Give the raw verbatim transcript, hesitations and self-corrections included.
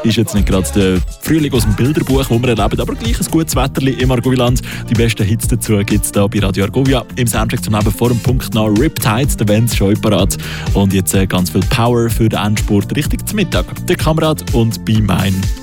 ist jetzt nicht gerade der Frühling aus dem Bilderbuch, wo wir erleben, aber gleich ein gutes Wetterli im Argoviland. Die besten Hits dazu gibt es hier bei Radio Argovia. Im Soundtrack zum Leben vor dem Punkt nach Riptide, der Vance schon parat. Und jetzt äh, ganz viel Power für den Endspurt Richtung zum Mittag. Der Kamerad und Be Mine.